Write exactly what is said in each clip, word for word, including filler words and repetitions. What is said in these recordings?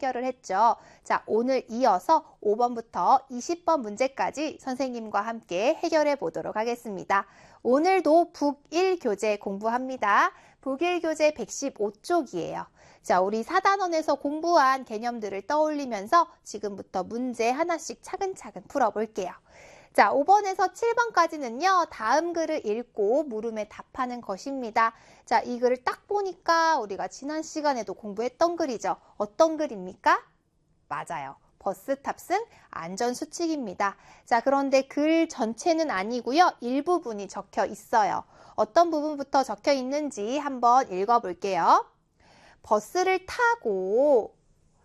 해결을 했죠. 자, 오늘 이어서 오 번부터 이십 번 문제까지 선생님과 함께 해결해 보도록 하겠습니다. 오늘도 북일 교재 공부합니다. 북일 교재 백십오 쪽이에요. 자, 우리 사 단원에서 공부한 개념들을 떠올리면서 지금부터 문제 하나씩 차근차근 풀어볼게요. 자, 오 번에서 칠 번까지는요, 다음 글을 읽고 물음에 답하는 것입니다. 자, 이 글을 딱 보니까 우리가 지난 시간에도 공부했던 글이죠. 어떤 글입니까? 맞아요. 버스 탑승 안전수칙입니다. 자, 그런데 글 전체는 아니고요. 일부분이 적혀 있어요. 어떤 부분부터 적혀 있는지 한번 읽어볼게요. 버스를 타고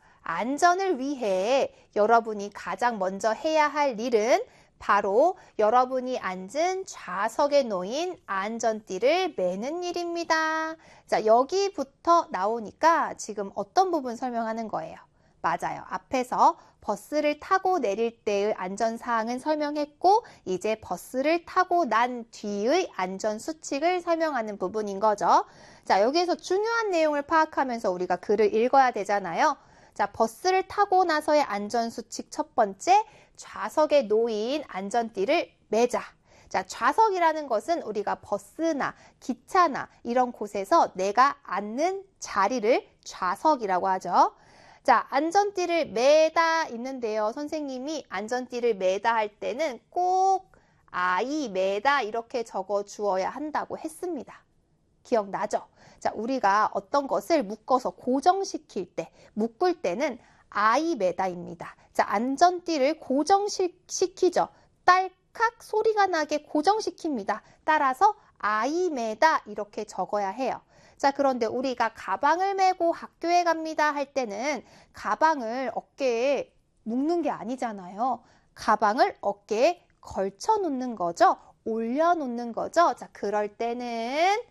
안전을 위해 여러분이 가장 먼저 해야 할 일은 바로 여러분이 앉은 좌석에 놓인 안전띠를 매는 일입니다. 자, 여기부터 나오니까 지금 어떤 부분 설명하는 거예요? 맞아요. 앞에서 버스를 타고 내릴 때의 안전사항은 설명했고 이제 버스를 타고 난 뒤의 안전수칙을 설명하는 부분인 거죠. 자, 여기에서 중요한 내용을 파악하면서 우리가 글을 읽어야 되잖아요. 자, 버스를 타고 나서의 안전수칙 첫 번째, 좌석에 놓인 안전띠를 매자. 자, 좌석이라는 것은 우리가 버스나 기차나 이런 곳에서 내가 앉는 자리를 좌석이라고 하죠. 자, 안전띠를 매다 있는데요. 선생님이 안전띠를 매다 할 때는 꼭 아이 매다 이렇게 적어 주어야 한다고 했습니다. 기억나죠? 자, 우리가 어떤 것을 묶어서 고정시킬 때, 묶을 때는 아이 매다입니다. 자, 안전띠를 고정시키죠. 딸칵 소리가 나게 고정시킵니다. 따라서 아이 매다 이렇게 적어야 해요. 자, 그런데 우리가 가방을 메고 학교에 갑니다 할 때는 가방을 어깨에 묶는 게 아니잖아요. 가방을 어깨에 걸쳐 놓는 거죠. 올려 놓는 거죠. 자, 그럴 때는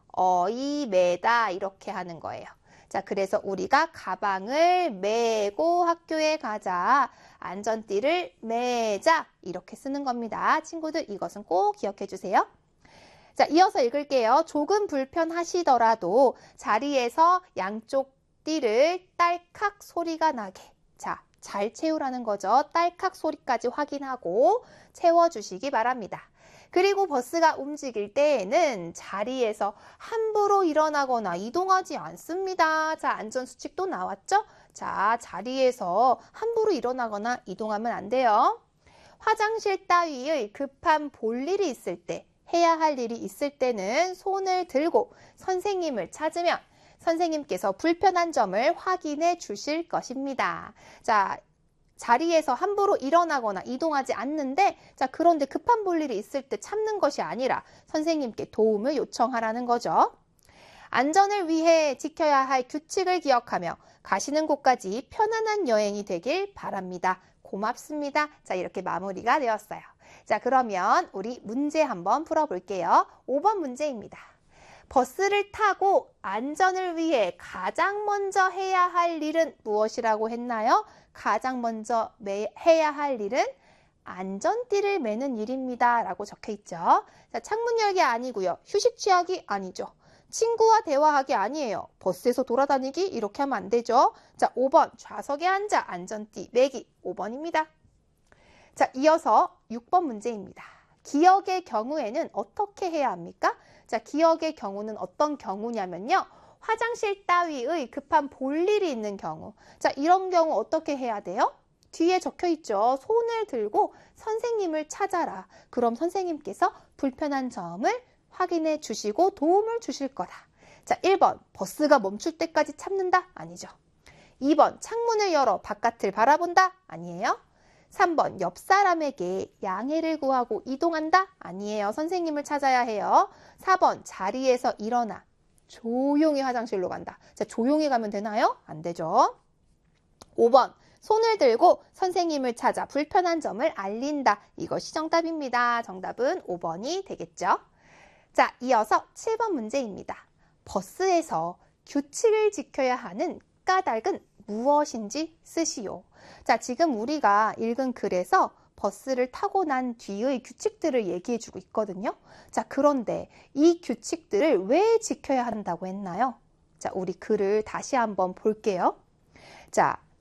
어이 매다 이렇게 하는 거예요. 자, 그래서 우리가 가방을 메고 학교에 가자. 안전띠를 매자. 이렇게 쓰는 겁니다. 친구들 이것은 꼭 기억해 주세요. 자, 이어서 읽을게요. 조금 불편하시더라도 자리에서 양쪽 띠를 딸칵 소리가 나게. 자, 잘 채우라는 거죠. 딸칵 소리까지 확인하고 채워주시기 바랍니다. 그리고 버스가 움직일 때에는 자리에서 함부로 일어나거나 이동하지 않습니다. 자, 안전수칙도 나왔죠? 자, 자리에서 함부로 일어나거나 이동하면 안 돼요. 화장실 따위의 급한 볼일이 있을 때, 해야 할 일이 있을 때는 손을 들고 선생님을 찾으면 선생님께서 불편한 점을 확인해 주실 것입니다. 자, 자리에서 함부로 일어나거나 이동하지 않는데, 자, 그런데 급한 볼일이 있을 때 참는 것이 아니라 선생님께 도움을 요청하라는 거죠. 안전을 위해 지켜야 할 규칙을 기억하며 가시는 곳까지 편안한 여행이 되길 바랍니다. 고맙습니다. 자, 이렇게 마무리가 되었어요. 자, 그러면 우리 문제 한번 풀어볼게요. 오 번 문제입니다. 버스를 타고 안전을 위해 가장 먼저 해야 할 일은 무엇이라고 했나요? 가장 먼저 매, 해야 할 일은 안전띠를 매는 일입니다. 라고 적혀 있죠. 자, 창문 열기 아니고요. 휴식 취하기 아니죠. 친구와 대화하기 아니에요. 버스에서 돌아다니기 이렇게 하면 안 되죠. 자, 오 번 좌석에 앉아 안전띠 매기 오 번입니다. 자, 이어서 육 번 문제입니다. 기억의 경우에는 어떻게 해야 합니까? 자, 기억의 경우는 어떤 경우냐면요. 화장실 따위의 급한 볼일이 있는 경우. 자, 이런 경우 어떻게 해야 돼요? 뒤에 적혀 있죠. 손을 들고 선생님을 찾아라. 그럼 선생님께서 불편한 점을 확인해 주시고 도움을 주실 거다. 자, 일 번 버스가 멈출 때까지 참는다? 아니죠. 이 번 창문을 열어 바깥을 바라본다? 아니에요. 삼 번 옆 사람에게 양해를 구하고 이동한다? 아니에요. 선생님을 찾아야 해요. 사 번 자리에서 일어나 조용히 화장실로 간다. 자, 조용히 가면 되나요? 안 되죠. 오 번 손을 들고 선생님을 찾아 불편한 점을 알린다. 이것이 정답입니다. 정답은 오 번이 되겠죠. 자, 이어서 칠 번 문제입니다. 버스에서 규칙을 지켜야 하는 까닭은 무엇인지 쓰시오. 자, 지금 우리가 읽은 글에서 버스를 타고 난 뒤의 규칙들을 얘기해주고 있거든요. 자, 그런데 이 규칙들을 왜 지켜야 한다고 했나요? 자, 우리 글을 다시 한번 볼게요. 자,